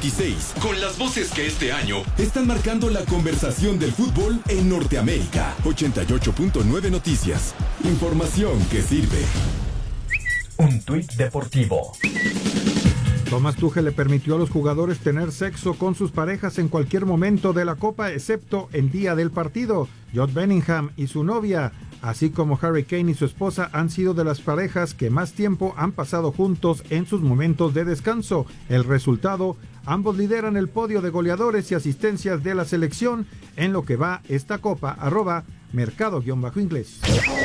2026, con las voces que este año están marcando la conversación del fútbol en Norteamérica. 88.9 Noticias. Información que sirve. Un tuit deportivo. Thomas Tuchel le permitió a los jugadores tener sexo con sus parejas en cualquier momento de la Copa, excepto el día del partido. Jude Bellingham y su novia, así como Harry Kane y su esposa, han sido de las parejas que más tiempo han pasado juntos en sus momentos de descanso. El resultado, ambos lideran el podio de goleadores y asistencias de la selección en lo que va esta Copa. @mercado_inglés.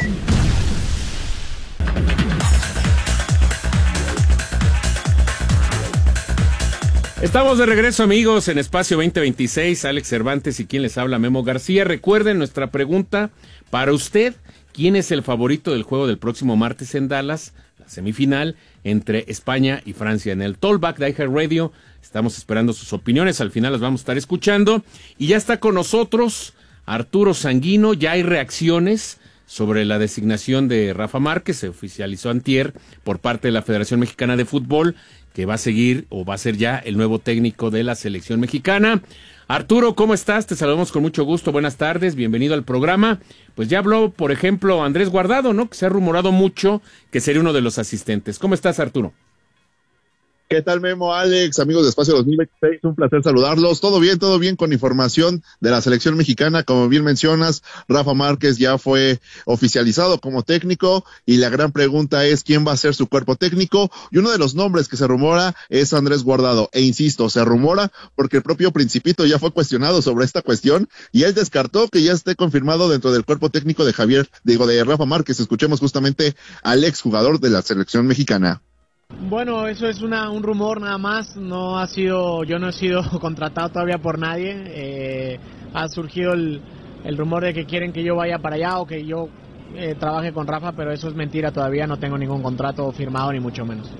Estamos de regreso, amigos, en Espacio 2026. Alex Cervantes y quien les habla, Memo García. Recuerden nuestra pregunta para usted: ¿quién es el favorito del juego del próximo martes en Dallas, la semifinal entre España y Francia? En el Tollback de iHeartRadio estamos esperando sus opiniones, al final las vamos a estar escuchando. Y ya está con nosotros Arturo Sanguino. Ya hay reacciones sobre la designación de Rafa Márquez. Se oficializó antier por parte de la Federación Mexicana de Fútbol, que va a seguir o va a ser ya el nuevo técnico de la selección mexicana. Arturo, ¿cómo estás? Te saludamos con mucho gusto. Buenas tardes, bienvenido al programa. Pues ya habló, por ejemplo, Andrés Guardado, ¿no? Que se ha rumorado mucho que sería uno de los asistentes. ¿Cómo estás, Arturo? ¿Qué tal, Memo, Alex, amigos de Espacio 2026? Un placer saludarlos. Todo bien con información de la selección mexicana. Como bien mencionas, Rafa Márquez ya fue oficializado como técnico y la gran pregunta es quién va a ser su cuerpo técnico. Y uno de los nombres que se rumora es Andrés Guardado. E insisto, se rumora porque el propio Principito ya fue cuestionado sobre esta cuestión y él descartó que ya esté confirmado dentro del cuerpo técnico de de Rafa Márquez. Escuchemos justamente al exjugador de la selección mexicana. Bueno, eso es un rumor nada más. Yo no he sido contratado todavía por nadie. Ha surgido el rumor de que quieren que yo vaya para allá o que yo trabaje con Rafa, pero eso es mentira. Todavía no tengo ningún contrato firmado, ni mucho menos.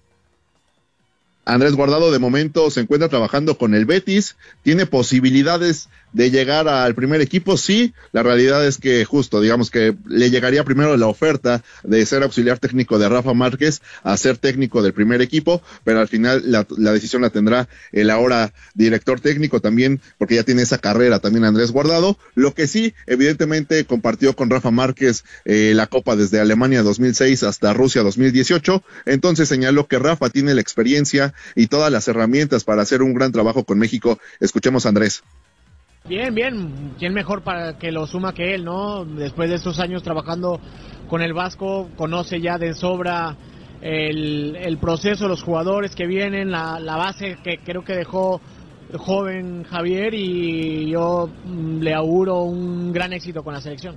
Andrés Guardado de momento se encuentra trabajando con el Betis, tiene posibilidades de llegar al primer equipo, sí, la realidad es que justo, digamos que le llegaría primero la oferta de ser auxiliar técnico de Rafa Márquez a ser técnico del primer equipo, pero al final la decisión la tendrá el ahora director técnico también, porque ya tiene esa carrera también Andrés Guardado. Lo que sí, evidentemente compartió con Rafa Márquez la Copa desde Alemania 2006 hasta Rusia 2018, entonces señaló que Rafa tiene la experiencia y todas las herramientas para hacer un gran trabajo con México. Escuchemos a Andrés. Bien, ¿quién mejor para que lo suma que él, no? Después de estos años trabajando con el Vasco, conoce ya de sobra el proceso, los jugadores que vienen, la base que creo que dejó joven Javier, y yo le auguro un gran éxito con la selección.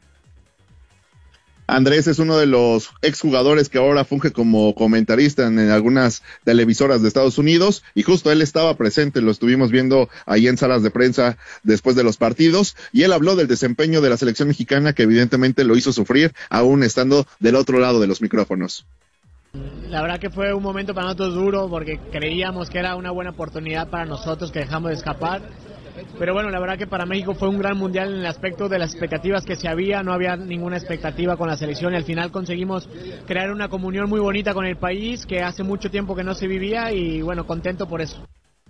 Andrés es uno de los exjugadores que ahora funge como comentarista en algunas televisoras de Estados Unidos, y justo él estaba presente, lo estuvimos viendo ahí en salas de prensa después de los partidos, y él habló del desempeño de la selección mexicana, que evidentemente lo hizo sufrir, aún estando del otro lado de los micrófonos. La verdad que fue un momento para nosotros duro, porque creíamos que era una buena oportunidad para nosotros que dejamos de escapar. Pero bueno, la verdad que para México fue un gran mundial en el aspecto de las expectativas que se había. No había ninguna expectativa con la selección y al final conseguimos crear una comunión muy bonita con el país que hace mucho tiempo que no se vivía, y bueno, contento por eso.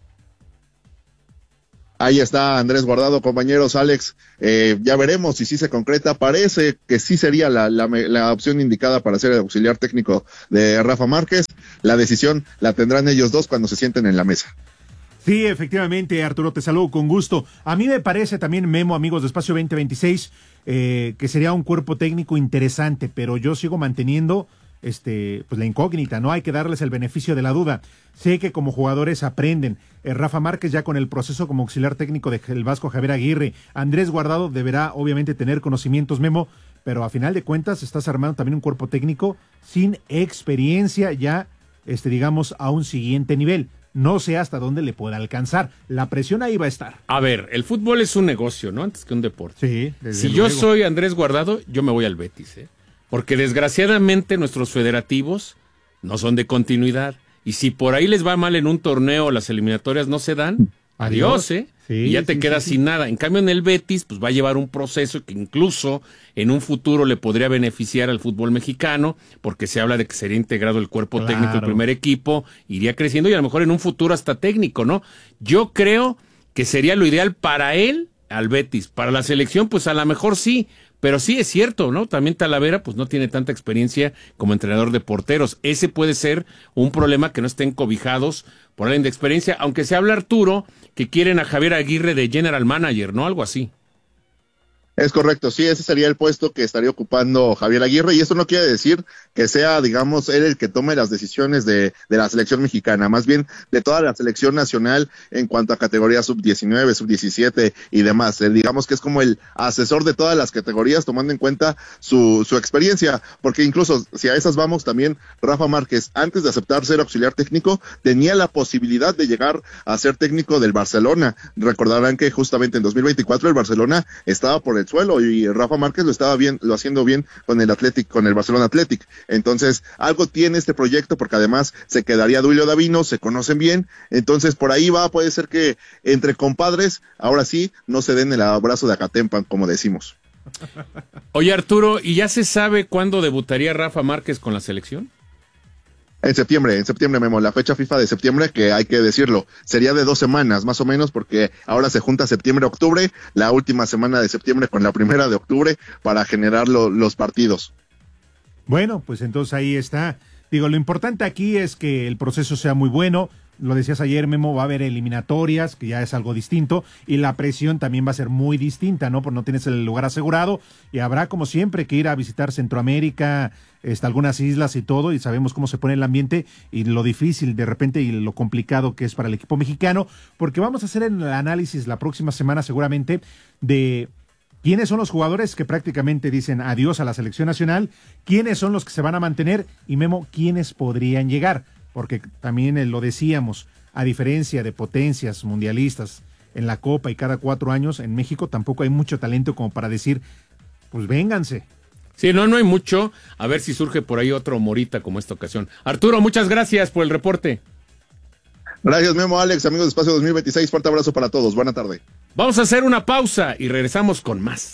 Ahí está Andrés Guardado, compañeros. Alex, ya veremos si sí se concreta. Parece que sí sería la opción indicada para ser el auxiliar técnico de Rafa Márquez. La decisión la tendrán ellos dos cuando se sienten en la mesa. Sí, efectivamente, Arturo, te saludo con gusto. A mí me parece también, Memo, amigos de Espacio 2026, que sería un cuerpo técnico interesante, pero yo sigo manteniendo pues la incógnita, ¿no? Hay que darles el beneficio de la duda. Sé que como jugadores aprenden. Rafa Márquez ya con el proceso como auxiliar técnico del Vasco Javier Aguirre. Andrés Guardado deberá obviamente tener conocimientos, Memo, pero a final de cuentas estás armando también un cuerpo técnico sin experiencia ya, digamos, a un siguiente nivel. No sé hasta dónde le pueda alcanzar. La presión ahí va a estar. A ver, el fútbol es un negocio, ¿no? Antes que un deporte. Sí, si luego. Yo soy Andrés Guardado, yo me voy al Betis, porque desgraciadamente nuestros federativos no son de continuidad. Y si por ahí les va mal en un torneo, las eliminatorias no se dan, adiós, Sí, y ya te quedas sin nada. En cambio, en el Betis, pues va a llevar un proceso que incluso en un futuro le podría beneficiar al fútbol mexicano, porque se habla de que sería integrado el cuerpo técnico del primer equipo, iría creciendo y a lo mejor en un futuro hasta técnico, ¿no? Yo creo que sería lo ideal para él, al Betis. Para la selección, pues a lo mejor sí, pero sí es cierto, ¿no? También Talavera, pues no tiene tanta experiencia como entrenador de porteros. Ese puede ser un problema, que no estén cobijados por alguien de experiencia, aunque se habla, Arturo, que quieren a Javier Aguirre de General Manager, ¿no? Algo así. Es correcto, sí, ese sería el puesto que estaría ocupando Javier Aguirre, y eso no quiere decir que sea, digamos, él el que tome las decisiones de la selección mexicana, más bien de toda la selección nacional en cuanto a categorías sub-19, sub-17 y demás. Digamos que es como el asesor de todas las categorías, tomando en cuenta su experiencia, porque incluso si a esas vamos, también Rafa Márquez, antes de aceptar ser auxiliar técnico, tenía la posibilidad de llegar a ser técnico del Barcelona. Recordarán que justamente en 2024 el Barcelona estaba por el suelo y Rafa Márquez lo haciendo bien con el Barcelona Athletic. Entonces, algo tiene este proyecto, porque además se quedaría Duilio Davino, se conocen bien, entonces por ahí puede ser que entre compadres, ahora sí, no se den el abrazo de Acatempan, como decimos. Oye, Arturo, ¿y ya se sabe cuándo debutaría Rafa Márquez con la selección? En septiembre, Memo, la fecha FIFA de septiembre, que hay que decirlo, sería de 2 semanas, más o menos, porque ahora se junta septiembre-octubre, la última semana de septiembre con la primera de octubre, para generar los partidos. Bueno, pues entonces ahí está. Digo, lo importante aquí es que el proceso sea muy bueno. Lo decías ayer, Memo, va a haber eliminatorias, que ya es algo distinto, y la presión también va a ser muy distinta, ¿no? Porque no tienes el lugar asegurado, y habrá, como siempre, que ir a visitar Centroamérica, algunas islas y todo, y sabemos cómo se pone el ambiente, y lo difícil de repente, y lo complicado que es para el equipo mexicano, porque vamos a hacer el análisis la próxima semana, seguramente, de quiénes son los jugadores que prácticamente dicen adiós a la selección nacional, quiénes son los que se van a mantener, y Memo, quiénes podrían llegar. Porque también lo decíamos, a diferencia de potencias mundialistas en la Copa y cada 4 años, en México tampoco hay mucho talento como para decir, pues vénganse. Sí, no hay mucho. A ver si surge por ahí otro Morita como esta ocasión. Arturo, muchas gracias por el reporte. Gracias, Memo, Alex, amigos de Espacio 2026, fuerte abrazo para todos, buena tarde. Vamos a hacer una pausa y regresamos con más.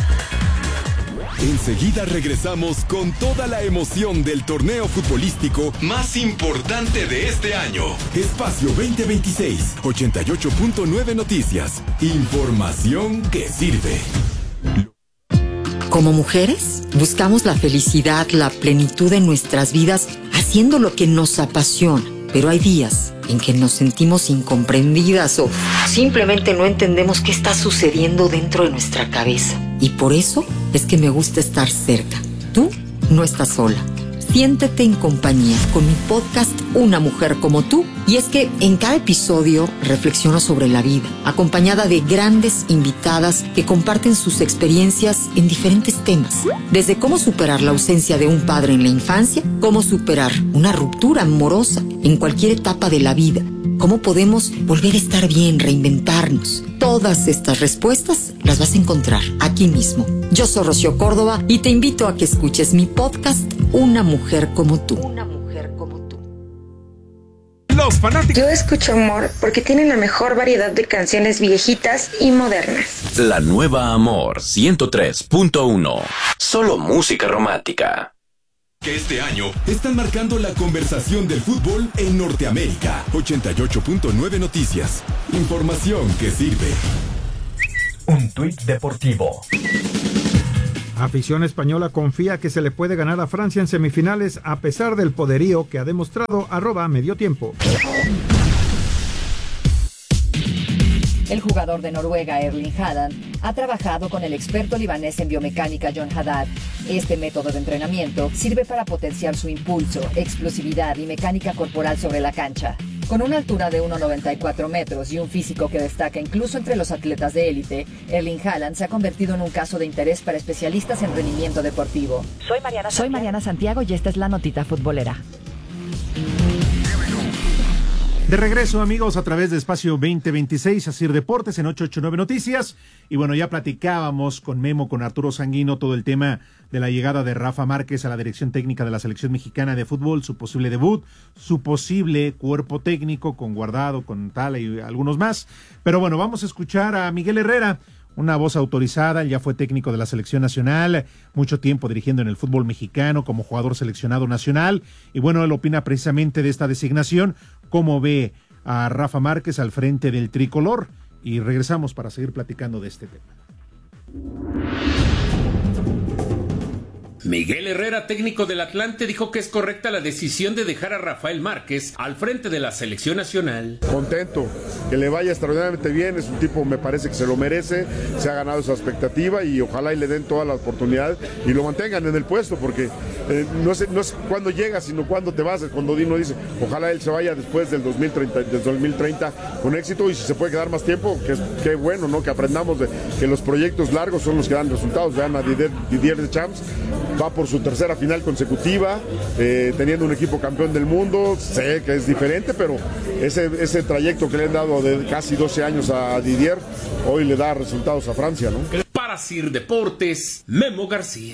Enseguida regresamos con toda la emoción del torneo futbolístico más importante de este año. Espacio 2026, 88.9 Noticias. Información que sirve. Como mujeres, buscamos la felicidad, la plenitud en nuestras vidas, haciendo lo que nos apasiona. Pero hay días en que nos sentimos incomprendidas o simplemente no entendemos qué está sucediendo dentro de nuestra cabeza. Y por eso es que me gusta estar cerca. Tú no estás sola. Siéntete en compañía con mi podcast Una Mujer Como Tú. Y es que en cada episodio reflexiono sobre la vida, acompañada de grandes invitadas que comparten sus experiencias en diferentes temas. Desde cómo superar la ausencia de un padre en la infancia, cómo superar una ruptura amorosa en cualquier etapa de la vida, cómo podemos volver a estar bien, reinventarnos. Todas estas respuestas las vas a encontrar aquí mismo. Yo soy Rocío Córdoba y te invito a que escuches mi podcast Una Mujer Como Tú. Una Mujer Como Tú. Los fanáticos. Yo escucho Amor porque tiene la mejor variedad de canciones viejitas y modernas. La nueva Amor 103.1. Solo música romántica. Que este año están marcando la conversación del fútbol en Norteamérica. 88.9 Noticias. Información que sirve. Un tuit deportivo. Afición española confía que se le puede ganar a Francia en semifinales a pesar del poderío que ha demostrado @mediotiempo. El jugador de Noruega, Erling Haaland, ha trabajado con el experto libanés en biomecánica John Haddad. Este método de entrenamiento sirve para potenciar su impulso, explosividad y mecánica corporal sobre la cancha. Con una altura de 1,94 metros y un físico que destaca incluso entre los atletas de élite, Erling Haaland se ha convertido en un caso de interés para especialistas en rendimiento deportivo. Soy Mariana Santiago y esta es la notita futbolera. De regreso, amigos, a través de Espacio 2026, Asir Deportes en 889 Noticias. Y bueno, ya platicábamos con Memo, con Arturo Sanguino, todo el tema de la llegada de Rafa Márquez a la dirección técnica de la Selección Mexicana de Fútbol, su posible debut, su posible cuerpo técnico con Guardado, con Tala y algunos más. Pero bueno, vamos a escuchar a Miguel Herrera, una voz autorizada. Él ya fue técnico de la Selección Nacional, mucho tiempo dirigiendo en el fútbol mexicano como jugador seleccionado nacional. Y bueno, él opina precisamente de esta designación, cómo ve a Rafa Márquez al frente del tricolor. Y regresamos para seguir platicando de este tema. Miguel Herrera, técnico del Atlante, dijo que es correcta la decisión de dejar a Rafael Márquez al frente de la selección nacional. Contento, que le vaya extraordinariamente bien, es un tipo, me parece que se lo merece, se ha ganado esa expectativa y ojalá y le den toda la oportunidad y lo mantengan en el puesto, porque no sé cuándo llegas, sino cuándo te vas. Cuando Dino dice, ojalá él se vaya después del 2030 con éxito, y si se puede quedar más tiempo, que bueno, ¿no? Que aprendamos de que los proyectos largos son los que dan resultados. Vean a Didier Deschamps, va por su tercera final consecutiva, teniendo un equipo campeón del mundo. Sé que es diferente, pero ese trayecto que le han dado de casi 12 años a Didier, hoy le da resultados a Francia, ¿no? Para Sir Deportes, Memo García.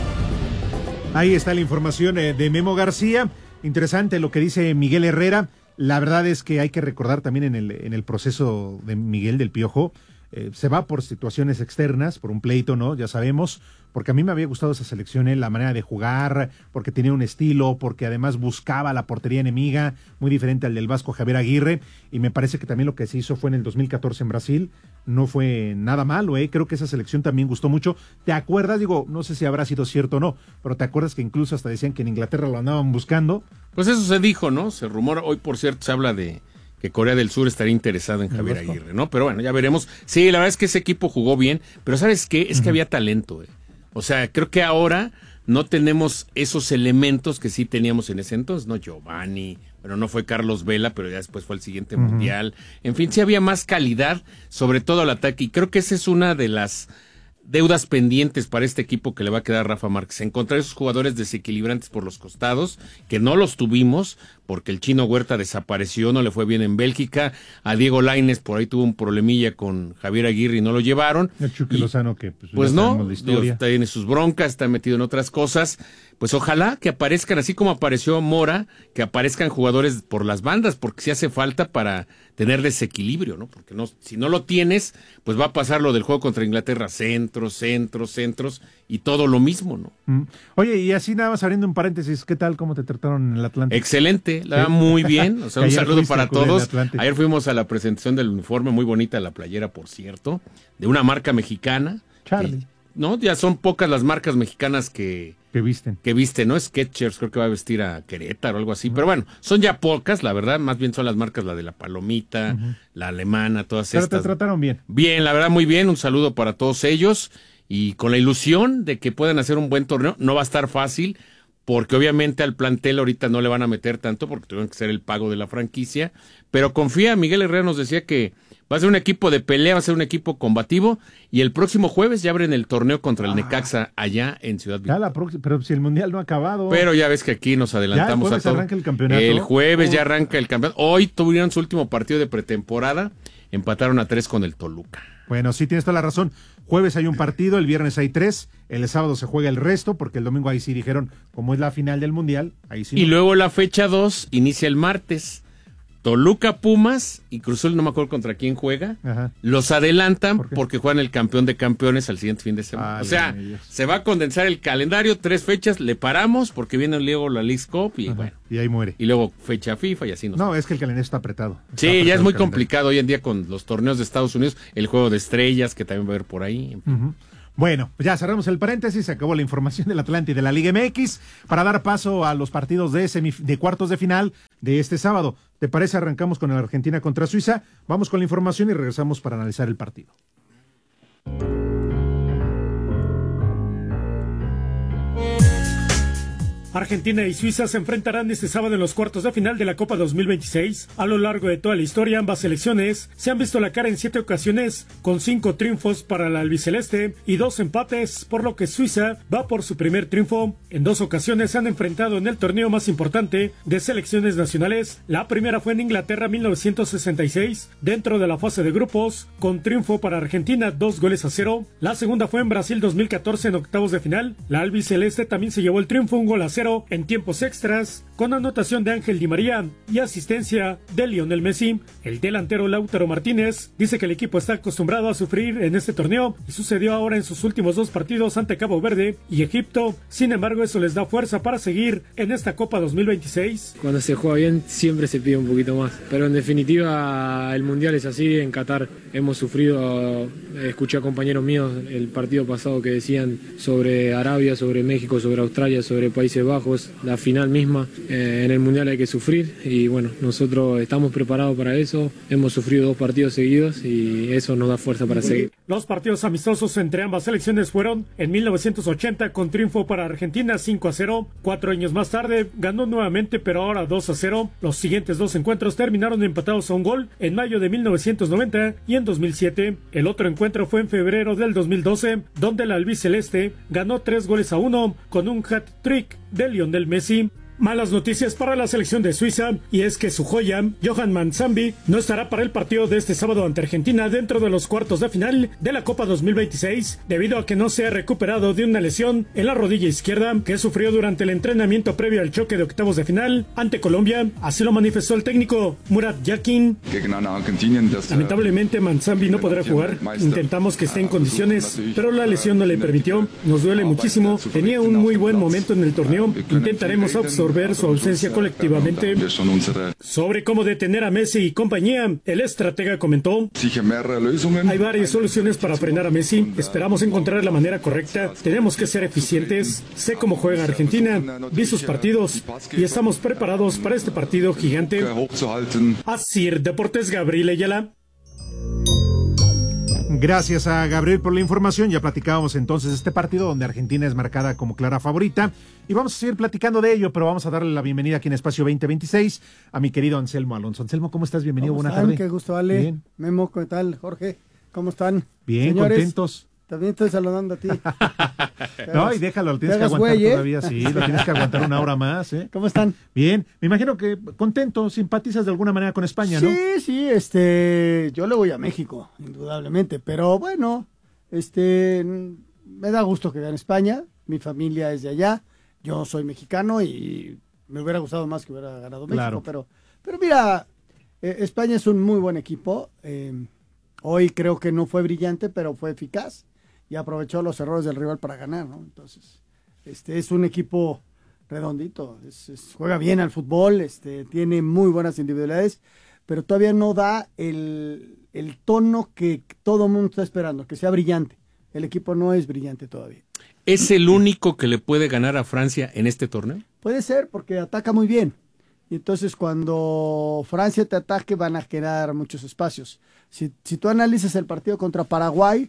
Ahí está la información de Memo García. Interesante lo que dice Miguel Herrera. La verdad es que hay que recordar también en el proceso de Miguel del Piojo, se va por situaciones externas, por un pleito, ¿no? Ya sabemos, porque a mí me había gustado esa selección, la manera de jugar, porque tenía un estilo, porque además buscaba la portería enemiga, muy diferente al del Vasco Javier Aguirre, y me parece que también lo que se hizo fue en el 2014 en Brasil, no fue nada malo, creo que esa selección también gustó mucho. ¿Te acuerdas? Digo, no sé si habrá sido cierto o no, pero ¿te acuerdas que incluso hasta decían que en Inglaterra lo andaban buscando? Pues eso se dijo, ¿no? Se rumora, hoy por cierto se habla de que Corea del Sur estaría interesado en Javier Aguirre, ¿no? Pero bueno, ya veremos. Sí, la verdad es que ese equipo jugó bien, pero ¿sabes qué? Es que había talento, O sea, creo que ahora no tenemos esos elementos que sí teníamos en ese entonces, ¿no? Giovanni, pero no fue Carlos Vela, pero ya después fue al siguiente mundial. En fin, sí había más calidad, sobre todo al ataque, y creo que esa es una de las deudas pendientes para este equipo que le va a quedar a Rafa Márquez, encontrar esos jugadores desequilibrantes por los costados, que no los tuvimos, porque el Chino Huerta desapareció, no le fue bien en Bélgica, a Diego Lainez por ahí tuvo un problemilla con Javier Aguirre y no lo llevaron. El Chucky Lozano que pues no, tiene sus broncas, está metido en otras cosas. Pues ojalá que aparezcan, así como apareció Mora, que aparezcan jugadores por las bandas, porque sí hace falta para tener desequilibrio, ¿no? Porque no, si no lo tienes, pues va a pasar lo del juego contra Inglaterra, centros, y todo lo mismo, ¿no? Oye, y así nada más abriendo un paréntesis, ¿qué tal? ¿Cómo te trataron en el Atlántico? Excelente, la verdad, muy bien, o sea, un saludo para todos. Ayer fuimos a la presentación del uniforme, muy bonita la playera, por cierto, de una marca mexicana. Charlie. No, ya son pocas las marcas mexicanas que visten, ¿no? Skechers creo que va a vestir a Querétaro o algo así, pero bueno, son ya pocas, la verdad, más bien son las marcas, la de la Palomita, la alemana, todas estas. Pero te trataron bien. Bien, la verdad, muy bien, un saludo para todos ellos, y con la ilusión de que puedan hacer un buen torneo. No va a estar fácil, porque obviamente al plantel ahorita no le van a meter tanto, porque tuvieron que hacer el pago de la franquicia, pero confía, Miguel Herrera nos decía que va a ser un equipo de pelea, va a ser un equipo combativo, y el próximo jueves ya abren el torneo contra el Necaxa allá en Ciudad Victoria. Pero si el Mundial no ha acabado. Pero ya ves que aquí nos adelantamos a todo. El jueves arranca el campeonato. El jueves ya arranca el campeonato. Hoy tuvieron su último partido de pretemporada, empataron a 3 con el Toluca. Bueno, sí tienes toda la razón. Jueves hay un partido, el viernes hay 3, el sábado se juega el resto, porque el domingo ahí sí dijeron, como es la final del Mundial, ahí sí. Y luego la fecha 2 inicia el martes. Toluca, Pumas y Cruz Azul, no me acuerdo contra quién juega. Los adelantan porque juegan el campeón de campeones al siguiente fin de semana. O sea, se va a condensar el calendario, 3 fechas, le paramos porque viene luego la Leagues Cup y bueno. Y ahí muere. Y luego fecha FIFA y así nos. No, es que el calendario está apretado. Sí, ya es muy complicado hoy en día con los torneos de Estados Unidos, el juego de estrellas que también va a haber por ahí. En fin. Bueno, pues ya cerramos el paréntesis, se acabó la información del Atlante y de la Liga MX para dar paso a los partidos de cuartos de final de este sábado. ¿Te parece? Arrancamos con el Argentina contra Suiza, vamos con la información y regresamos para analizar el partido. Argentina y Suiza se enfrentarán este sábado en los cuartos de final de la Copa 2026. A lo largo de toda la historia, ambas selecciones se han visto la cara en 7 ocasiones, con 5 triunfos para la albiceleste y 2 empates, por lo que Suiza va por su primer triunfo. En 2 ocasiones se han enfrentado en el torneo más importante de selecciones nacionales. La primera fue en Inglaterra 1966, dentro de la fase de grupos, con triunfo para Argentina 2-0. La segunda fue en Brasil 2014 en octavos de final. La albiceleste también se llevó el triunfo 1-0 en tiempos extras, con anotación de Ángel Di María y asistencia de Lionel Messi. El delantero Lautaro Martínez dice que el equipo está acostumbrado a sufrir en este torneo y sucedió ahora en sus últimos 2 partidos ante Cabo Verde y Egipto. Sin embargo, eso les da fuerza para seguir en esta Copa 2026. Cuando se juega bien siempre se pide un poquito más, pero en definitiva el Mundial es así. En Qatar hemos sufrido, escuché a compañeros míos el partido pasado que decían sobre Arabia, sobre México, sobre Australia, sobre Países Bajos, la final misma. En el Mundial hay que sufrir y bueno, nosotros estamos preparados para eso. Hemos sufrido 2 partidos seguidos y eso nos da fuerza para seguir. Los partidos amistosos entre ambas selecciones fueron en 1980 con triunfo para Argentina 5-0. 4 años más tarde ganó nuevamente, pero ahora 2-0. Los siguientes 2 encuentros terminaron empatados a 1 gol en mayo de 1990 y en 2007. El otro encuentro fue en febrero del 2012, donde la albiceleste ganó 3-1 con un hat-trick de Lionel Messi. Malas noticias para la selección de Suiza, y es que su joya, Johan Manzambi, no estará para el partido de este sábado ante Argentina dentro de los cuartos de final de la Copa 2026, debido a que no se ha recuperado de una lesión en la rodilla izquierda que sufrió durante el entrenamiento previo al choque de octavos de final ante Colombia. Así lo manifestó el técnico Murat Yakin. Lamentablemente Manzambi no podrá jugar. Intentamos que esté en condiciones, pero la lesión no le permitió. Nos duele muchísimo. Tenía un muy buen momento en el torneo. Intentaremos absorber su ausencia colectivamente. Sobre cómo detener a Messi y compañía, el estratega comentó: hay varias soluciones para frenar a Messi. Esperamos encontrar la manera correcta. Tenemos que ser eficientes. Sé cómo juega Argentina, vi sus partidos y estamos preparados para este partido gigante. Asir Deportes, Gabriel Ayala. Gracias a Gabriel por la información. Ya platicábamos entonces de este partido donde Argentina es marcada como clara favorita y vamos a seguir platicando de ello, pero vamos a darle la bienvenida aquí en Espacio 2026 a mi querido Anselmo Alonso. Anselmo, ¿cómo estás? Bienvenido, buena tarde. Qué gusto, Ale. Bien. Memo, ¿qué tal? Jorge, ¿cómo están? Bien, señores, contentos. También estoy saludando a ti. No, y déjalo, lo tienes que aguantar todavía, sí, lo tienes que aguantar una hora más, ¿eh? ¿Cómo están? Bien, me imagino que contento, simpatizas de alguna manera con España, ¿no? Sí, yo le voy a México, indudablemente, pero bueno, me da gusto que gane España, mi familia es de allá, yo soy mexicano y me hubiera gustado más que hubiera ganado México, claro. pero mira, España es un muy buen equipo, hoy creo que no fue brillante, pero fue eficaz y aprovechó los errores del rival para ganar, ¿no? Entonces, es un equipo redondito, juega bien al fútbol, tiene muy buenas individualidades, pero todavía no da el tono que todo el mundo está esperando, que sea brillante. El equipo no es brillante todavía. ¿Es el único que le puede ganar a Francia en este torneo? Puede ser, porque ataca muy bien. Y entonces cuando Francia te ataque van a generar muchos espacios. Si tú analizas el partido contra Paraguay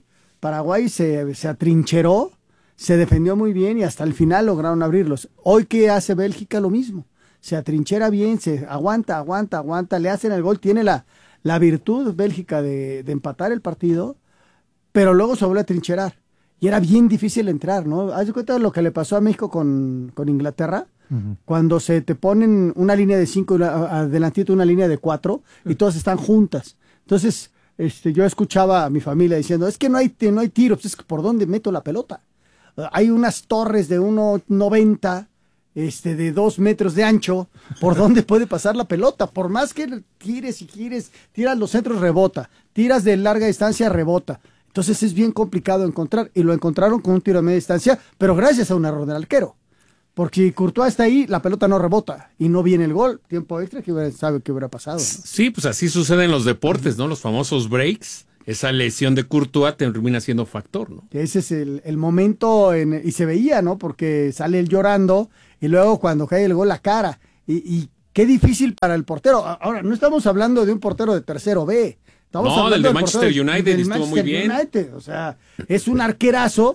se atrincheró, se defendió muy bien y hasta el final lograron abrirlos. Hoy, ¿qué hace Bélgica? Lo mismo. Se atrinchera bien, se aguanta, le hacen el gol, tiene la virtud Bélgica de empatar el partido, pero luego se vuelve a trincherar. Y era bien difícil entrar, ¿no? ¿Haz de cuenta de lo que le pasó a México con Inglaterra? Uh-huh. Cuando se te ponen una línea de 5, adelantito una línea de 4, y todas están juntas. Entonces, yo escuchaba a mi familia diciendo, es que no hay tiro, pues es que ¿por dónde meto la pelota? Hay unas torres de 1.90, de 2 metros de ancho, ¿por dónde puede pasar la pelota? Por más que tires y gires, tiras los centros, rebota, tiras de larga distancia, rebota. Entonces es bien complicado encontrar, y lo encontraron con un tiro de media distancia, pero gracias a un error del arquero. Porque si Courtois está ahí, la pelota no rebota y no viene el gol. Tiempo extra, sabe qué hubiera pasado, ¿no? Sí, pues así sucede en los deportes, ¿no? Los famosos breaks. Esa lesión de Courtois termina siendo factor, ¿no? Ese es el momento, y se veía, ¿no? Porque sale él llorando y luego cuando cae el gol la cara. Y qué difícil para el portero. Ahora, no estamos hablando de un portero de tercero B. Estamos hablando del de Manchester United, estuvo muy bien. United. O sea, es un arquerazo,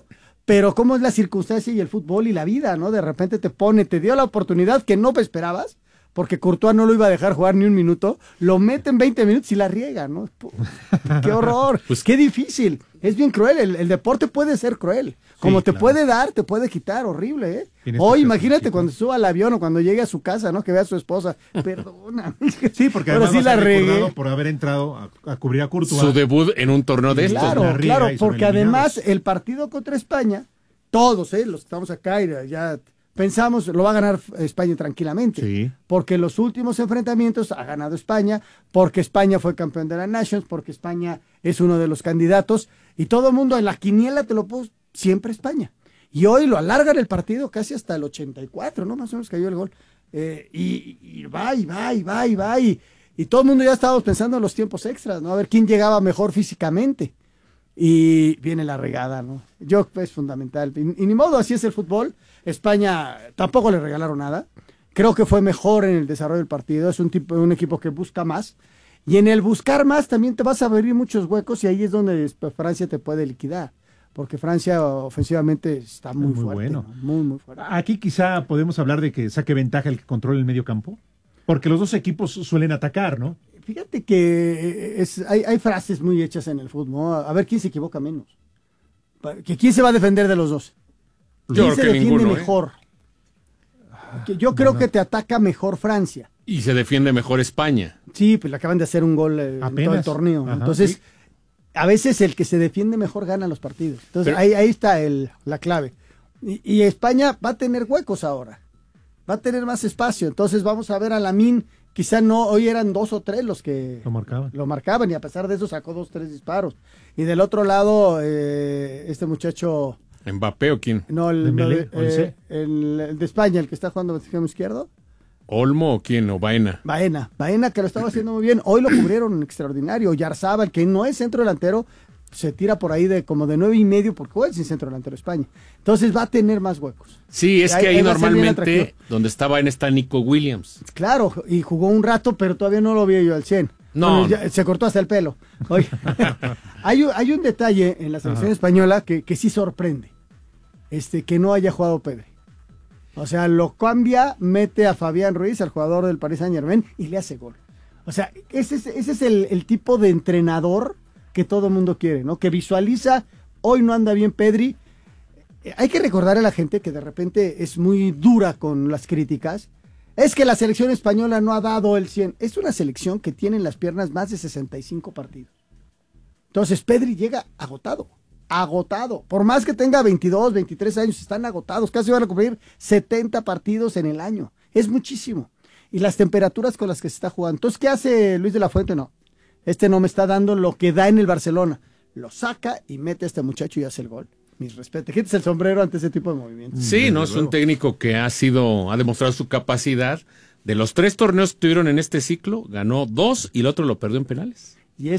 pero cómo es la circunstancia y el fútbol y la vida, ¿no? De repente te dio la oportunidad que no esperabas, porque Courtois no lo iba a dejar jugar ni un minuto, lo mete en 20 minutos y la riega, ¿no? ¡Qué horror! Pues, ¡qué difícil! Es bien cruel, el deporte puede ser cruel. Como te puede dar, te puede quitar, horrible, ¿eh? Hoy imagínate cuando suba al avión o cuando llegue a su casa, ¿no? Que vea a su esposa, perdona. Sí, porque además sí la regué por haber entrado a cubrir a Courtois. Su debut en un torneo de estos. Claro, porque además el partido contra España, todos, los que estamos acá y ya pensamos, lo va a ganar España tranquilamente. Sí. Porque los últimos enfrentamientos ha ganado España, porque España fue campeón de la Nations, porque España es uno de los candidatos, y todo el mundo en la quiniela te lo puso siempre España. Y hoy lo alargan el partido casi hasta el 84, ¿no? Más o menos cayó el gol. Y va, y todo el mundo ya estábamos pensando en los tiempos extras, ¿no? A ver quién llegaba mejor físicamente. Y viene la regada, ¿no? Es fundamental. Y ni modo, así es el fútbol. España tampoco le regalaron nada. Creo que fue mejor en el desarrollo del partido. Es un equipo que busca más. Y en el buscar más también te vas a abrir muchos huecos y ahí es donde Francia te puede liquidar. Porque Francia ofensivamente está muy fuerte. Bueno. ¿no? Muy fuerte. Aquí quizá podemos hablar de que saque ventaja el que controle el medio campo. Porque los dos equipos suelen atacar, ¿no? Fíjate que hay frases muy hechas en el fútbol, ¿no? A ver quién se equivoca menos. ¿Quién se va a defender de los dos? ¿Quién se defiende mejor? Yo creo que te ataca mejor Francia. Y se defiende mejor España. Sí, pues le acaban de hacer un gol en todo el torneo. Ajá, entonces, sí. A veces el que se defiende mejor gana los partidos. Entonces, ahí está la clave. Y España va a tener huecos ahora. Va a tener más espacio. Entonces, vamos a ver a Lamine. Quizá no, hoy eran 2 o 3 los que lo marcaban y a pesar de eso sacó 2 o 3 disparos. Y del otro lado, este muchacho... ¿Mbappé o quién? No, el de España, el que está jugando de extremo izquierdo. ¿Olmo o quién? ¿O Baena? Baena, que lo estaba haciendo muy bien. Hoy lo cubrieron extraordinario. Yarzábal, que no es centro delantero, se tira por ahí como de 9.5 porque juega sin centro delantero España. Entonces va a tener más huecos. Sí, es que ahí normalmente donde está Baena está Nico Williams. Claro, y jugó un rato, pero todavía no lo vi yo al 100. No. Bueno, se cortó hasta el pelo. Oye, hay un detalle en la selección española que sí sorprende. Que no haya jugado Pedri. O sea, lo cambia, mete a Fabián Ruiz, al jugador del Paris Saint-Germain, y le hace gol. O sea, ese es el tipo de entrenador que todo el mundo quiere, ¿no? Que visualiza, hoy no anda bien Pedri. Hay que recordar a la gente que de repente es muy dura con las críticas. Es que la selección española no ha dado el 100. Es una selección que tiene en las piernas más de 65 partidos. Entonces Pedri llega agotado. Por más que tenga 22, 23 años, están agotados. Casi van a cumplir 70 partidos en el año. Es muchísimo. Y las temperaturas con las que se está jugando. Entonces, ¿qué hace Luis de la Fuente? No. No me está dando lo que da en el Barcelona. Lo saca y mete a este muchacho y hace el gol. Mis respetos. Quítese el sombrero ante ese tipo de movimientos. Sí, no, es un técnico que ha demostrado su capacidad. De los 3 torneos que tuvieron en este ciclo, ganó 2 y el otro lo perdió en penales. Y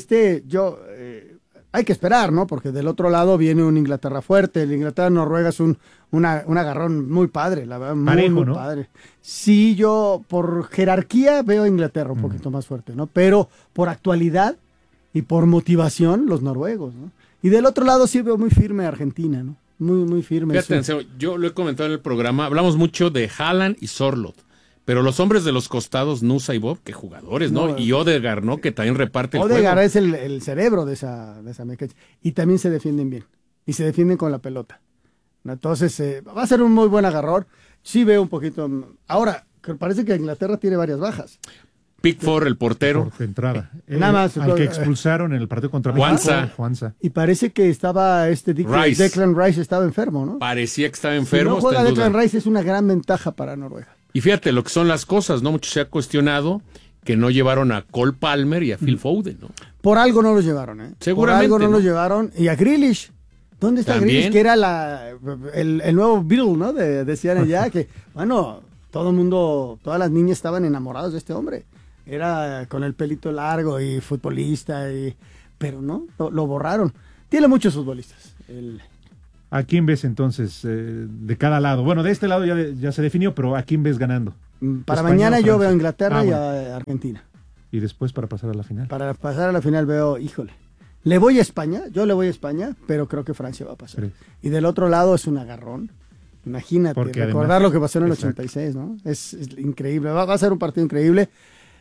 hay que esperar, ¿no? Porque del otro lado viene un Inglaterra fuerte. El Inglaterra-Noruega es un agarrón muy padre, la verdad, muy ¿no? padre. Sí, yo por jerarquía veo a Inglaterra un poquito más fuerte, ¿no? Pero por actualidad y por motivación, los noruegos, ¿no? Y del otro lado sí veo muy firme a Argentina, ¿no? Muy firme. Fíjate, yo lo he comentado en el programa, hablamos mucho de Haaland y Sorloth. Pero los hombres de los costados, Nusa y Bob, que jugadores, ¿no? Y Odegaard, ¿no? Que también reparte el juego. Odegaard es el cerebro de esa mecanismo. Y también se defienden bien. Y se defienden con la pelota. Entonces, va a ser un muy buen agarrón. Sí veo un poquito... Ahora, parece que Inglaterra tiene varias bajas. Pickford, el portero. Por entrada. Nada más. Al que expulsaron en el partido contra Juanza. Y parece que estaba Declan Rice estaba enfermo, ¿no? Parecía que estaba enfermo. Si no juega Declan Rice es una gran ventaja para Noruega. Y fíjate lo que son las cosas, ¿no? Mucho se ha cuestionado que no llevaron a Cole Palmer y a Phil Foden, ¿no? Por algo no los llevaron, ¿eh? Seguramente. Por algo no los llevaron. Y a Grealish. ¿Dónde está Grealish? Que era el nuevo Bill, ¿no? Decían allá que, bueno, todo el mundo, todas las niñas estaban enamoradas de este hombre. Era con el pelito largo y futbolista, pero no, lo borraron. Tiene muchos futbolistas. ¿A quién ves entonces de cada lado? Bueno, de este lado ya se definió, pero ¿a quién ves ganando? Para mañana yo veo a Inglaterra y a Argentina. ¿Y después para pasar a la final? Para pasar a la final veo, híjole, Le voy a España, pero creo que Francia va a pasar. Sí. Y del otro lado es un agarrón. Imagínate, porque recordar además, lo que pasó en el 86, ¿no? Es increíble, va a ser un partido increíble.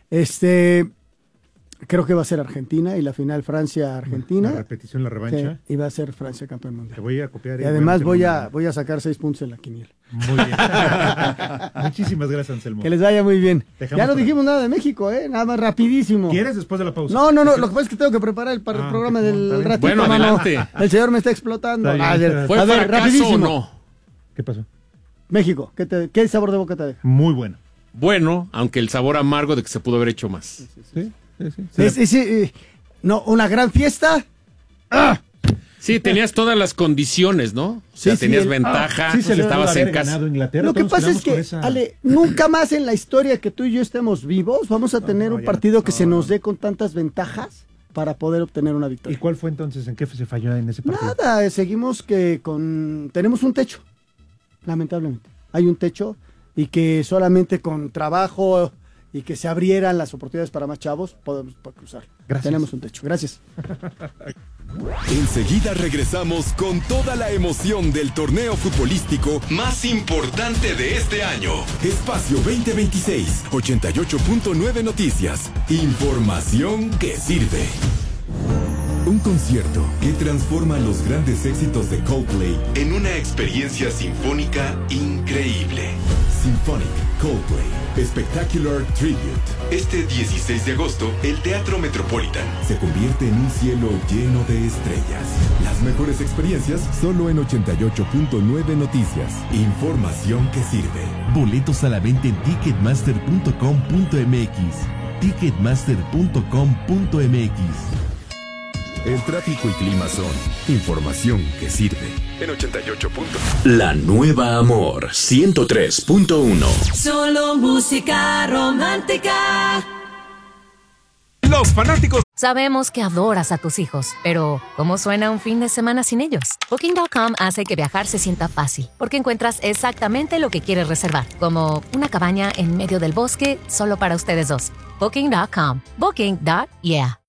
Creo que va a ser Argentina y la final Francia-Argentina. La repetición, la revancha. Sí, y va a ser Francia campeón mundial. Te voy a copiar. Y además voy a sacar 6 puntos en la quiniela. Muy bien. Muchísimas gracias, Anselmo. Que les vaya muy bien. Dejamos ya no dijimos nada de México, nada más rapidísimo. ¿Quieres después de la pausa? No, lo que pasa es que tengo que preparar el programa del ratito. Bueno, adelante. El señor me está explotando. ¿Fue fracaso o no? ¿Qué pasó? México, ¿qué sabor de boca te deja? Muy bueno. Bueno, aunque el sabor amargo de que se pudo haber hecho más. Sí. No, una gran fiesta. ¡Ah! Sí, tenías todas las condiciones, ¿no? O sea, tenías ventaja, estabas en casa. Lo que pasa es que, Ale, nunca más en la historia que tú y yo estemos vivos vamos a tener un partido que se nos dé con tantas ventajas para poder obtener una victoria. ¿Y cuál fue entonces? ¿En qué se falló en ese partido? Nada, seguimos tenemos un techo, lamentablemente. Hay un techo y que solamente con trabajo y que se abrieran las oportunidades para más chavos podemos cruzar. Gracias. Tenemos un techo. Gracias. Enseguida regresamos con toda la emoción del torneo futbolístico más importante de este año. Espacio 2026, 88.9 Noticias. Información que sirve. Un concierto que transforma los grandes éxitos de Coldplay en una experiencia sinfónica increíble. Symphonic Coldplay Spectacular Tribute. Este 16 de agosto, el Teatro Metropolitan se convierte en un cielo lleno de estrellas. Las mejores experiencias solo en 88.9 Noticias. Información que sirve. Boletos a la venta en ticketmaster.com.mx. Ticketmaster.com.mx. El tráfico y clima son información que sirve. En 88. La nueva Amor 103.1. Solo música romántica. Los fanáticos. Sabemos que adoras a tus hijos, pero ¿cómo suena un fin de semana sin ellos? Booking.com hace que viajar se sienta fácil, porque encuentras exactamente lo que quieres reservar, como una cabaña en medio del bosque solo para ustedes dos. Booking.com. Booking.yeah.